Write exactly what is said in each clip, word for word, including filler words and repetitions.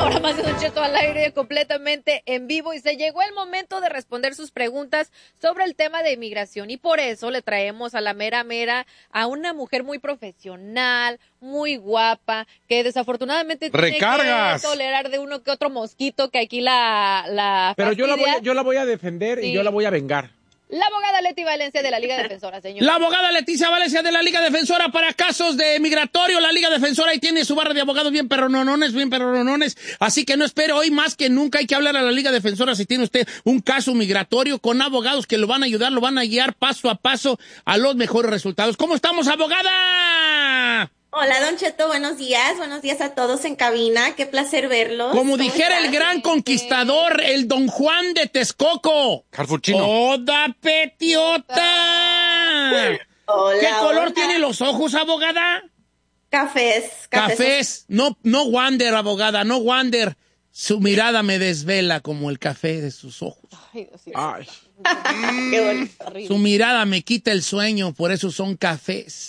Una hora más de Don Cheto al aire, completamente en vivo, y se llegó el momento de responder sus preguntas sobre el tema de inmigración, y por eso le traemos a la mera mera a una mujer muy profesional, muy guapa, que desafortunadamente ¡Recargas! tiene que tolerar de uno que otro mosquito que aquí la, la Pero yo la, voy a, fastidia. yo la voy a defender Sí. y yo la voy a vengar. La abogada Leti Valencia de la Liga Defensora, señor. La abogada Leticia Valencia de la Liga Defensora para casos de migratorio. La Liga Defensora ahí tiene su barra de abogados bien perronones, bien perronones. Así que no espere, hoy más que nunca hay que hablar a la Liga Defensora si tiene usted un caso migratorio con abogados que lo van a ayudar, lo van a guiar paso a paso a los mejores resultados. ¿Cómo estamos, abogada? Hola, Don Cheto, buenos días. Buenos días a todos en cabina. Qué placer verlos. Como dijera el gran conquistador, el Don Juan de Texcoco. Carfuchino. ¡Oda petiota! Hola, ¿Qué color hola. tienen los ojos, abogada? Cafés. Cafés. No, no Wander, abogada, no Wander. Su mirada me desvela como el café de sus ojos. Ay, Dios mío. Ay. Qué bonito. Horrible. Su mirada me quita el sueño, por eso son cafés.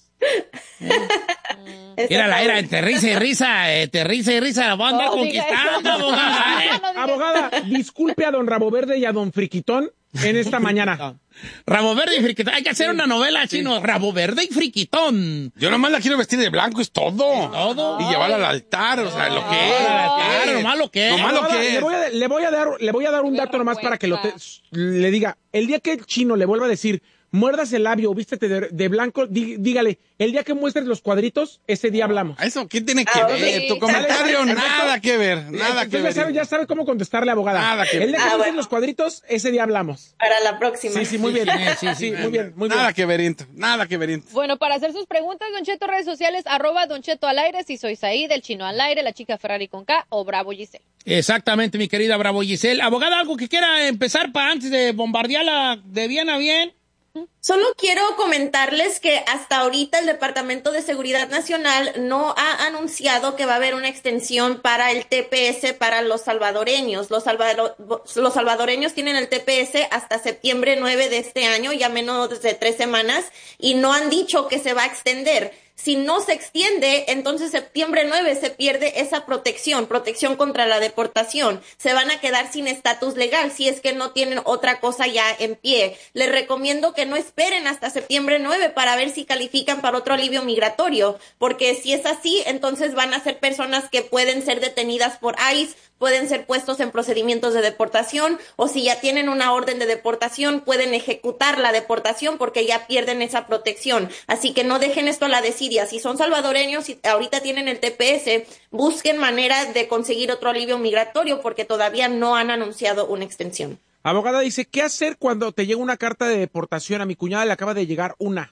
Era la era entre risa y risa, entre risa y risa, la banda No, diga conquistando, eso. abogada. ¿eh? No diga Abogada, disculpe a don Rabo Verde y a don Friquitón en esta mañana. Rabo Verde y Friquitón. Hay que hacer una novela chino. Rabo Verde y Friquitón. Yo nomás la quiero vestir de blanco, es todo. todo. Y llevarla al altar, o sea, lo que es. Claro, nomás lo que es. Nomás lo Abogada, que le, es. voy a, le, voy a dar, le voy a dar un Qué dato nomás para que lo te- vergüenza. le diga. El día que el chino le vuelva a decir, muerdas el labio, vístete de, de blanco, dí- dígale, el día que muestres los cuadritos, ese día hablamos. ¿Eso qué tiene que Ah, ver? sí. Tu comentario, ¿Sale? nada que ver, nada Entonces que ya ver. sabe, ya sabe cómo contestarle, abogada. Nada que El día que ver. Ah, muestres bueno. los cuadritos, ese día hablamos. Para la próxima. Sí, sí, muy bien. Sí, sí, Sí, muy bien, muy Nada bien. que ver, Into, nada que ver, Into. Bueno, para hacer sus preguntas, Don Cheto, redes sociales, arroba Don Cheto al aire, si soy Said, el chino al aire, la chica Ferrari con K o Bravo Giselle. Exactamente, mi querida Bravo Giselle. Abogada, ¿algo que quiera empezar para antes de bombardearla de bien a bien? Solo quiero comentarles que hasta ahorita el Departamento de Seguridad Nacional no ha anunciado que va a haber una extensión para el T P S para los salvadoreños. Los, salvado- los salvadoreños tienen el T P S hasta septiembre nueve de este año, ya menos de tres semanas, y no han dicho que se va a extender. Si no se extiende, entonces septiembre nueve se pierde esa protección, protección contra la deportación. Se van a quedar sin estatus legal si es que no tienen otra cosa ya en pie. Les recomiendo que no esperen hasta septiembre nueve para ver si califican para otro alivio migratorio, porque si es así, entonces van a ser personas que pueden ser detenidas por ICE, pueden ser puestos en procedimientos de deportación, o si ya tienen una orden de deportación, pueden ejecutar la deportación porque ya pierden esa protección. Así que no dejen esto a la desidia. Si son salvadoreños y ahorita tienen el T P S, busquen manera de conseguir otro alivio migratorio porque todavía no han anunciado una extensión. Abogada dice, ¿qué hacer cuando te llega una carta de deportación? A mi cuñada le acaba de llegar una.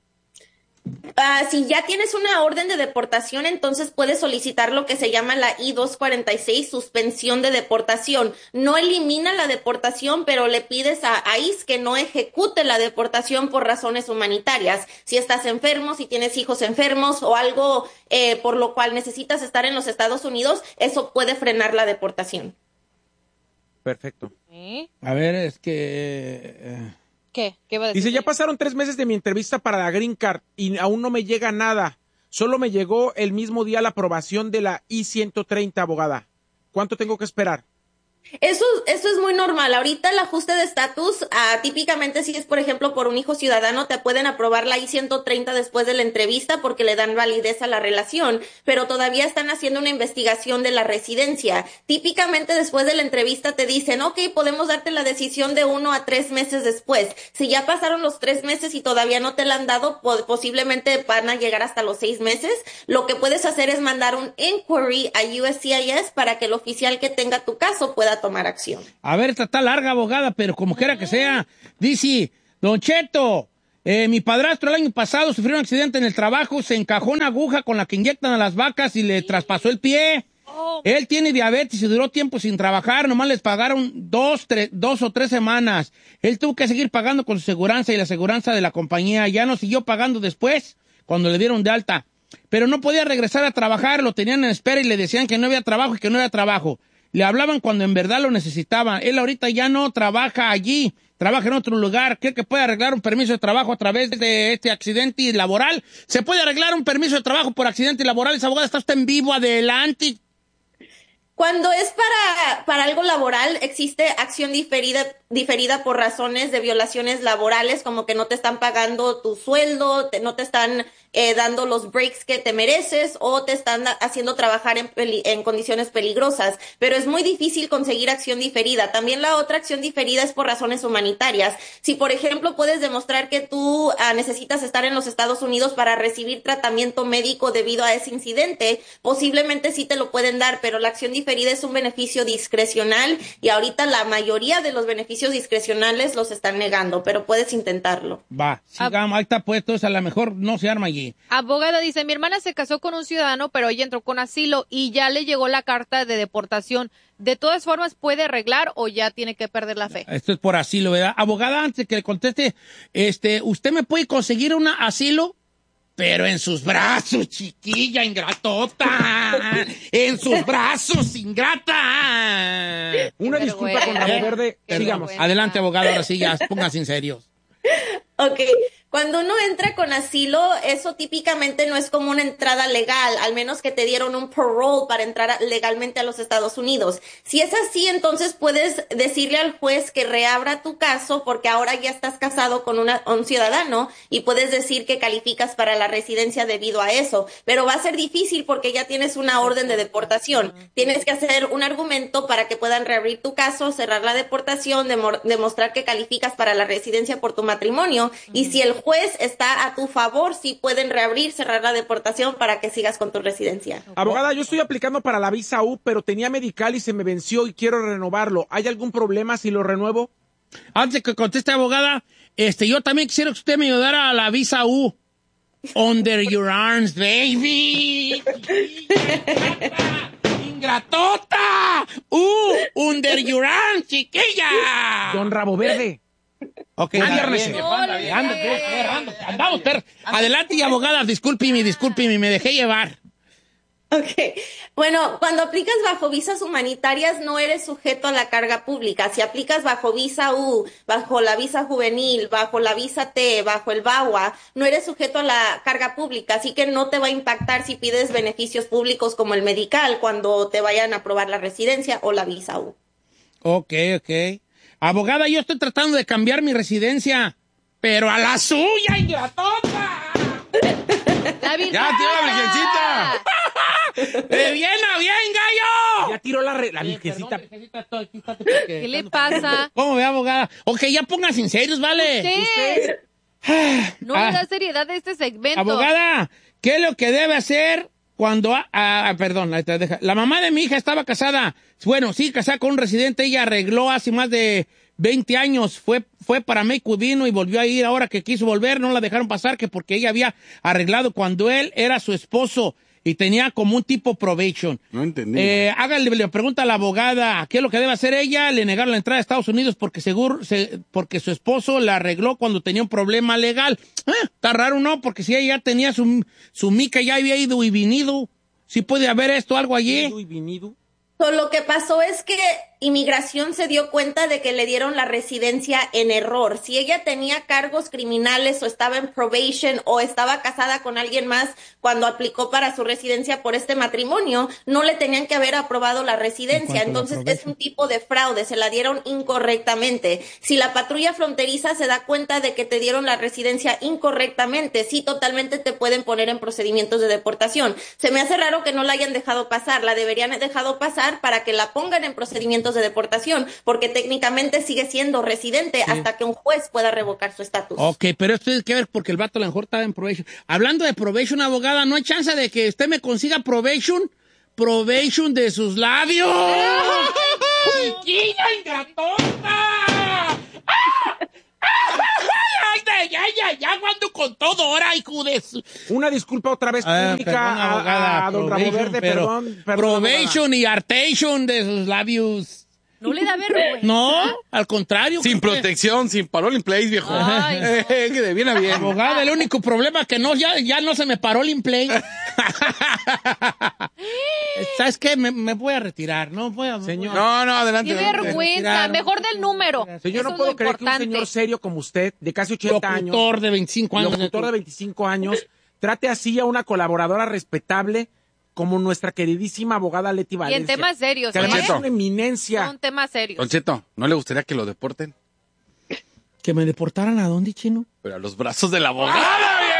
Ah, si ya tienes una orden de deportación, entonces puedes solicitar lo que se llama la I dos cuarenta y seis, suspensión de deportación. No elimina la deportación, pero le pides a ICE que no ejecute la deportación por razones humanitarias. Si estás enfermo, si tienes hijos enfermos o algo eh, por lo cual necesitas estar en los Estados Unidos, eso puede frenar la deportación. Perfecto. ¿Eh? A ver, es que... eh, ¿Qué? ¿Qué va a decir? Dice, ya pasaron tres meses de mi entrevista para la Green Card y aún no me llega nada. Solo me llegó el mismo día la aprobación de la I ciento treinta, abogada. ¿Cuánto tengo que esperar? Eso, eso es muy normal. Ahorita el ajuste de estatus, ah, típicamente si es, por ejemplo, por un hijo ciudadano, te pueden aprobar la I ciento treinta después de la entrevista porque le dan validez a la relación, pero todavía están haciendo una investigación de la residencia. Típicamente después de la entrevista te dicen, ok, podemos darte la decisión de uno a tres meses después. Si ya pasaron los tres meses y todavía no te la han dado, po- posiblemente van a llegar hasta los seis meses. Lo que puedes hacer es mandar un inquiry a U S C I S para que el oficial que tenga tu caso pueda tomar acción. A ver, esta está larga, abogada, pero como quiera que sea. Dice, Don Cheto, eh, mi padrastro el año pasado sufrió un accidente en el trabajo, se encajó una aguja con la que inyectan a las vacas y le traspasó el pie. Oh, Él tiene diabetes y duró tiempo sin trabajar, nomás les pagaron dos, tres, dos o tres semanas. Él tuvo que seguir pagando con su seguranza y la seguranza de la compañía. Ya no siguió pagando después, cuando le dieron de alta. Pero no podía regresar a trabajar, lo tenían en espera y le decían que no había trabajo y que no había trabajo. Le hablaban cuando en verdad lo necesitaban. Él ahorita ya no trabaja allí, trabaja en otro lugar. ¿Cree que puede arreglar un permiso de trabajo a través de este accidente laboral? ¿Se puede arreglar un permiso de trabajo por accidente laboral? Esa abogada está usted en vivo, adelante. Cuando es para, para algo laboral, existe acción diferida, diferida por razones de violaciones laborales, como que no te están pagando tu sueldo, te, no te están eh, dando los breaks que te mereces o te están haciendo trabajar en, peli, en condiciones peligrosas. Pero es muy difícil conseguir acción diferida. También la otra acción diferida es por razones humanitarias. Si, por ejemplo, puedes demostrar que tú ah, necesitas estar en los Estados Unidos para recibir tratamiento médico debido a ese incidente, posiblemente sí te lo pueden dar, pero la acción diferida es un beneficio discrecional y ahorita la mayoría de los beneficios discrecionales los están negando, pero puedes intentarlo. Va, sigamos, ahí está puesto, a lo mejor no se arma allí. Abogada dice, mi hermana se casó con un ciudadano, pero ella entró con asilo y ya le llegó la carta de deportación. ¿De todas formas puede arreglar o ya tiene que perder la fe? Esto es por asilo, ¿verdad? Abogada, antes de que le conteste, este, ¿usted me puede conseguir un asilo? Pero en sus brazos, chiquilla ingratota. En sus brazos, ingrata. Una Qué disculpa vergüenza. con Rabo Verde. Qué Sigamos. vergüenza. Adelante, abogado, ahora sí, ya, pónganse en serios. Ok, cuando uno entra con asilo, eso típicamente no es como una entrada legal, al menos que te dieron un parole para entrar legalmente a los Estados Unidos. Si es así, entonces puedes decirle al juez que reabra tu caso porque ahora ya estás casado con una, un ciudadano y puedes decir que calificas para la residencia debido a eso. Pero va a ser difícil porque ya tienes una orden de deportación. Tienes que hacer un argumento para que puedan reabrir tu caso, cerrar la deportación, demo- demostrar que calificas para la residencia por tu matrimonio. Y si el juez está a tu favor, sí pueden reabrir, cerrar la deportación para que sigas con tu residencia. Abogada, yo estoy aplicando para la visa U, pero tenía medical y se me venció y quiero renovarlo. ¿Hay algún problema si lo renuevo? Antes que conteste, abogada, este, yo también quisiera que usted me ayudara a la visa U. Under your arms, baby. Ingratota. Uh, under your arms, chiquilla. Don Rabo Verde. Ok, Anda, anda bien, bien, no, anda no, bien, anda, no, bien, no, anda, andamos, perro. Adelante, y abogada, discúlpeme, discúlpeme, me dejé llevar. Ok, bueno, cuando aplicas bajo visas humanitarias no eres sujeto a la carga pública. Si aplicas bajo visa U, bajo la visa juvenil, bajo la visa T, bajo el B A W A, no eres sujeto a la carga pública, así que no te va a impactar si pides beneficios públicos como el medical cuando te vayan a aprobar la residencia o la visa U. Ok, ok. Abogada, yo estoy tratando de cambiar mi residencia, pero a la suya, ingratota. La Virgen. ¡Ya, tío, la virgencita! ¡De bien a bien, gallo! Ya tiró la, re- la virgencita. Perdón, virgencita, estoy aquí, estate porque- ¿Qué le pasa? ¿Cómo ve, abogada? Ok, ya pónganse en serios, ¿vale? ¿Qué? No Ah. le da seriedad a este segmento. Abogada, ¿qué es lo que debe hacer cuando... Ah, ah, perdón, ahí te deja. La mamá de mi hija estaba casada, bueno, sí, casada con un residente, ella arregló hace más de veinte años, fue, fue para México, vino y volvió a ir, ahora que quiso volver, no la dejaron pasar, que porque ella había arreglado cuando él era su esposo y tenía como un tipo probation. No entendí. Eh, hágale, le pregunta a la abogada, ¿qué es lo que debe hacer ella? Le negaron la entrada a Estados Unidos porque seguro, se, porque su esposo la arregló cuando tenía un problema legal. Eh, está raro, ¿no? Porque si ella ya tenía su, su mica, ya había ido y venido. ¿Sí puede haber esto, algo allí? Vinido y vinido. So, lo que pasó es que Inmigración se dio cuenta de que le dieron la residencia en error. Si ella tenía cargos criminales o estaba en probation o estaba casada con alguien más cuando aplicó para su residencia por este matrimonio, no le tenían que haber aprobado la residencia. Entonces es un tipo de fraude, se la dieron incorrectamente. Si la patrulla fronteriza se da cuenta de que te dieron la residencia incorrectamente, sí, totalmente te pueden poner en procedimientos de deportación. Se me hace raro que no la hayan dejado pasar, la deberían haber dejado pasar para que la pongan en procedimientos de deportación, porque técnicamente sigue siendo residente sí. hasta que un juez pueda revocar su estatus. Ok, pero esto tiene que ver porque el vato a lo mejor estaba en probation. Hablando de probation, abogada, ¿no hay chance de que usted me consiga probation? Probation de sus labios. ¡Chiquilla ingratota! ¡Ay, ya, ya, ya, aguando con todo ahora, hijo de su... Una disculpa otra vez Ah, pública perdón, a, abogada, a don Rabo Verde, pero perdón. perdón probation abogada. y artation de sus labios. No le da vergüenza. No, al contrario. Sin creo que- protección, sin parole in place, viejo. Ay, no. Eh, que de bien a bien. Abogada, el único problema es que no, ya, ya no se me paró el play. ¿Sabes qué? Me, me voy a retirar, ¿no? Voy a, Señor. No, no, adelante. Qué adelante. vergüenza. retirar. Mejor del número. Señor, Eso no es puedo lo creer que un importante. señor serio como usted, de casi ochenta años, locutor de veinticinco años. locutor de veinticinco años, trate así a una colaboradora respetable como nuestra queridísima abogada Leti Y Valencia. en temas serios, Que además ¿eh? es una eminencia. Son temas serios. Don Cheto, ¿no le gustaría que lo deporten? ¿Que me deportaran a dónde, chino? Pero a los brazos de la abogada.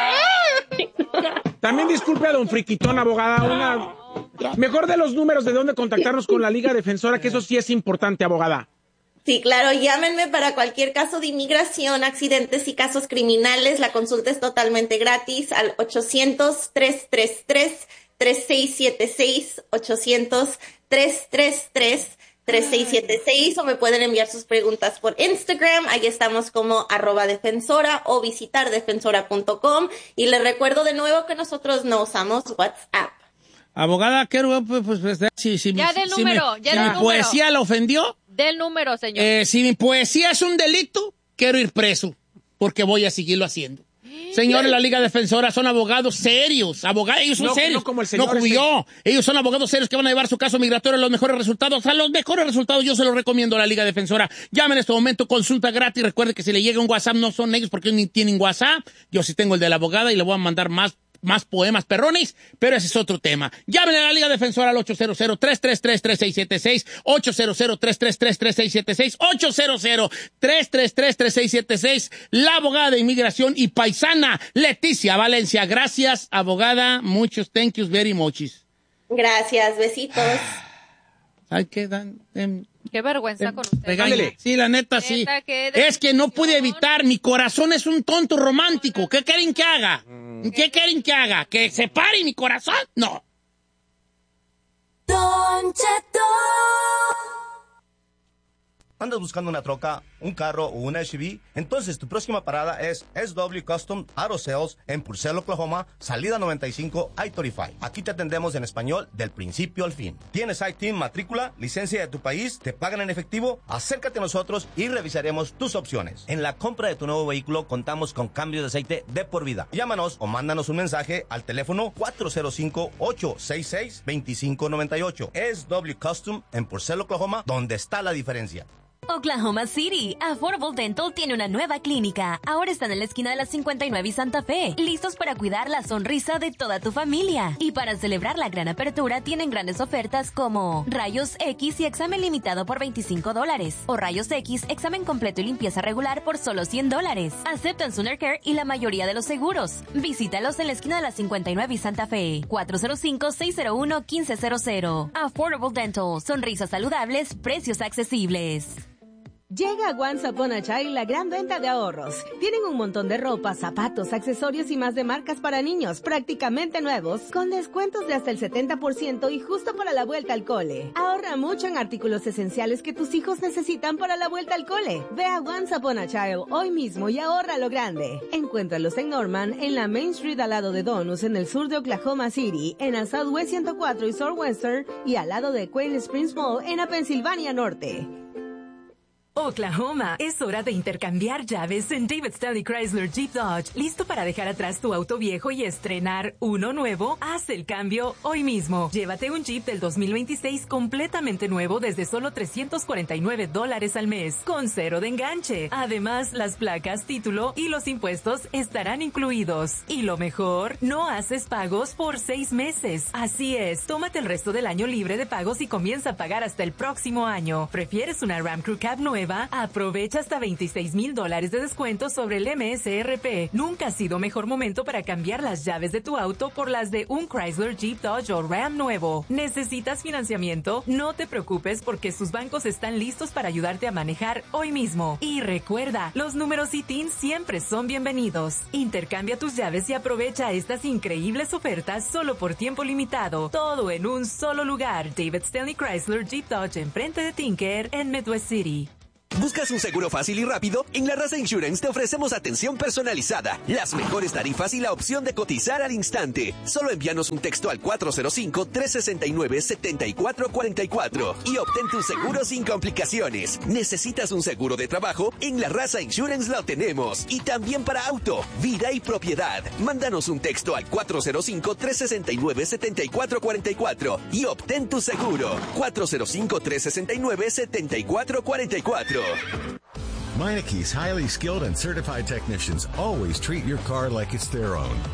También disculpe a don Friquitón, abogada, una... Mejor de los números de dónde contactarnos con la Liga Defensora, que eso sí es importante, abogada. Sí, claro, llámenme para cualquier caso de inmigración, accidentes y casos criminales. La consulta es totalmente gratis al ochocientos, tres tres tres, tres seis siete seis, ochocientos, tres tres tres, tres seis siete seis, o me pueden enviar sus preguntas por Instagram. Ahí estamos como arroba defensora o visitar defensora punto com. Y les recuerdo de nuevo que nosotros no usamos WhatsApp. Abogada, quiero, pues, pues, pues, si, si, Ya si, del si número, mi, ya si del mi número. poesía la ofendió, Del número, señor. eh, si mi poesía es un delito, quiero ir preso, porque voy a seguirlo haciendo. Señores, la Liga Defensora son abogados serios, abogados, ellos son No, serios, no como el señor no como este. yo, ellos son abogados serios que van a llevar su caso migratorio a los mejores resultados, a los mejores resultados yo se los recomiendo a la Liga Defensora. Llamen en este momento, consulta gratis, recuerde que si le llega un WhatsApp no son ellos porque ni tienen WhatsApp, yo sí tengo el de la abogada y le voy a mandar más más poemas perrones, pero ese es otro tema. Llámenle a la Liga Defensora al ocho cero cero, tres tres tres, tres seis siete seis, ocho cero cero, tres tres tres, tres seis siete seis, ocho cero cero, tres tres tres, tres seis siete seis, la abogada de inmigración y paisana Leticia Valencia. Gracias, abogada. Muchos thank yous very muchis. Gracias, besitos. ¿Sabes qué, Dan? Em, Qué vergüenza con usted. Regáñele. Sí, la neta, sí. Neta, qué decepción. Es que no pude evitar. Mi corazón es un tonto romántico. ¿Qué quieren que haga? ¿Qué quieren que haga? ¿Que se pare mi corazón? No. Don Cheto. ¿Andas buscando una troca, un carro o una S U V? Entonces tu próxima parada es S W Custom Auto Sales en Purcell, Oklahoma, salida noventa y cinco I treinta y cinco. Aquí te atendemos en español del principio al fin. ¿Tienes I T I N, matrícula, licencia de tu país? ¿Te pagan en efectivo? Acércate a nosotros y revisaremos tus opciones. En la compra de tu nuevo vehículo contamos con cambios de aceite de por vida. Llámanos o mándanos un mensaje al teléfono cuatro cero cinco, ocho seis seis, dos cinco nueve ocho. S W Custom en Purcell, Oklahoma, donde está la diferencia. Oklahoma City, Affordable Dental tiene una nueva clínica. Ahora están en la esquina de la cincuenta y nueve y Santa Fe, listos para cuidar la sonrisa de toda tu familia. Y para celebrar la gran apertura, tienen grandes ofertas como Rayos X y examen limitado por veinticinco dólares. O Rayos X, examen completo y limpieza regular por solo cien dólares. Aceptan Sooner Care y la mayoría de los seguros. Visítalos en la esquina de la cincuenta y nueve y Santa Fe. cuatro cero cinco, seis cero uno, uno cinco cero cero. Affordable Dental, sonrisas saludables, precios accesibles. Llega a Once Upon a Child la gran venta de ahorros. Tienen un montón de ropa, zapatos, accesorios y más de marcas para niños prácticamente nuevos, con descuentos de hasta el setenta por ciento y justo para la vuelta al cole. Ahorra mucho en artículos esenciales que tus hijos necesitan para la vuelta al cole. Ve a Once Upon a Child hoy mismo y ahorra lo grande. Encuéntralos en Norman, en la Main Street al lado de Donus, en el sur de Oklahoma City, en la Southwest ciento cuatro y Southwestern, y al lado de Quail Springs Mall en la Pensilvania Norte. Oklahoma, es hora de intercambiar llaves en David Stanley Chrysler Jeep Dodge. ¿Listo para dejar atrás tu auto viejo y estrenar uno nuevo? Haz el cambio hoy mismo. Llévate un Jeep del dos mil veintiséis completamente nuevo desde solo trescientos cuarenta y nueve dólares al mes, con cero de enganche. Además, las placas, título y los impuestos estarán incluidos. Y lo mejor, no haces pagos por seis meses. Así es, tómate el resto del año libre de pagos y comienza a pagar hasta el próximo año. ¿Prefieres una Ram Crew Cab nueva? Aprovecha hasta veintiséis mil dólares de descuento sobre el M S R P. Nunca ha sido mejor momento para cambiar las llaves de tu auto por las de un Chrysler, Jeep, Dodge o Ram nuevo. ¿Necesitas financiamiento? No te preocupes porque sus bancos están listos para ayudarte a manejar hoy mismo. Y recuerda, los números I T I N siempre son bienvenidos. Intercambia tus llaves y aprovecha estas increíbles ofertas solo por tiempo limitado. Todo en un solo lugar. David Stanley Chrysler, Jeep, Dodge, enfrente de Tinker en Midwest City. ¿Buscas un seguro fácil y rápido? En La Raza Insurance te ofrecemos atención personalizada, las mejores tarifas y la opción de cotizar al instante. Solo envíanos un texto al cuatro cero cinco, tres seis nueve, siete cuatro cuatro cuatro y obtén tu seguro sin complicaciones. ¿Necesitas un seguro de trabajo? En La Raza Insurance lo tenemos. Y también para auto, vida y propiedad. Mándanos un texto al cuatro cero cinco, tres seis nueve, siete cuatro cuatro cuatro y obtén tu seguro. cuatro cero cinco, tres seis nueve, siete cuatro cuatro cuatro. Meineke's highly skilled and certified technicians always treat your car like it's their own.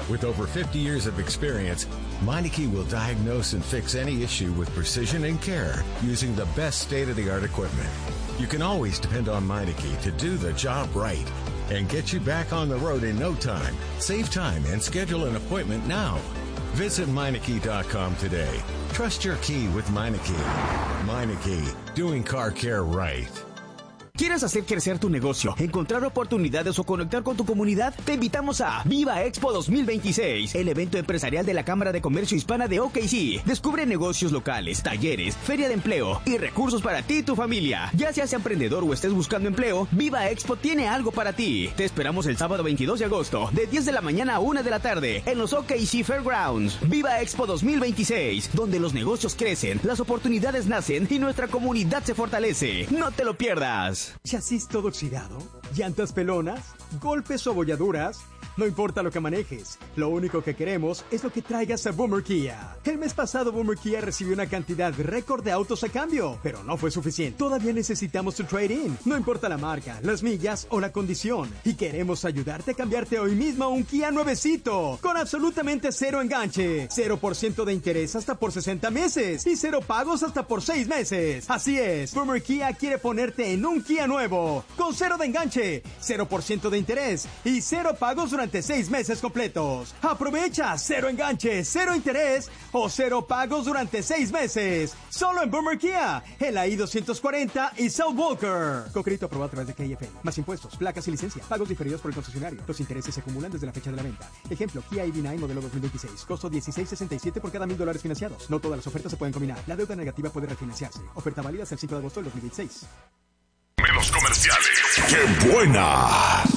With over fifty years of experience, Meineke will diagnose and fix any issue with precision and care using the best state-of-the-art equipment. You can always depend on Meineke to do the job right and get you back on the road in no time. Save time and schedule an appointment now. Visit Meineke dot com today. Trust your key with Meineke. Meineke, doing car care right. ¿Quieres hacer crecer tu negocio, encontrar oportunidades o conectar con tu comunidad? Te invitamos a Viva Expo dos mil veintiséis, el evento empresarial de la Cámara de Comercio Hispana de O K C. Descubre negocios locales, talleres, feria de empleo y recursos para ti y tu familia. Ya seas emprendedor o estés buscando empleo, Viva Expo tiene algo para ti. Te esperamos el sábado veintidós de agosto, de diez de la mañana a una de la tarde, en los O K C Fairgrounds. Viva Expo dos mil veintiséis, donde los negocios crecen, las oportunidades nacen y nuestra comunidad se fortalece. No te lo pierdas. ¿Chasis todo oxidado? ¿Llantas pelonas? ¿Golpes o abolladuras? No importa lo que manejes, lo único que queremos es lo que traigas a Boomer Kia. El mes pasado Boomer Kia recibió una cantidad récord de autos a cambio, pero no fue suficiente. Todavía necesitamos tu trade-in, no importa la marca, las millas o la condición. Y queremos ayudarte a cambiarte hoy mismo a un Kia nuevecito, con absolutamente cero enganche, cero por ciento de interés hasta por sesenta meses y cero pagos hasta por seis meses. Así es, Boomer Kia quiere ponerte en un Kia nuevo, con cero de enganche, cero por ciento de interés y cero pagos durante seis meses completos. Aprovecha cero enganche, cero interés o cero pagos durante seis meses. Solo en Boomer Kia, en la I doscientos cuarenta y South Walker. Con crédito aprobado a través de K F L. Más impuestos, placas y licencia. Pagos diferidos por el concesionario. Los intereses se acumulan desde la fecha de la venta. Ejemplo, Kia I V nueve modelo dos mil veintiséis. Costo dieciséis sesenta y siete por cada mil dólares financiados. No todas las ofertas se pueden combinar. La deuda negativa puede refinanciarse. Oferta válida hasta el cinco de agosto del dos mil veintiséis. Menos comerciales. ¡Qué buena!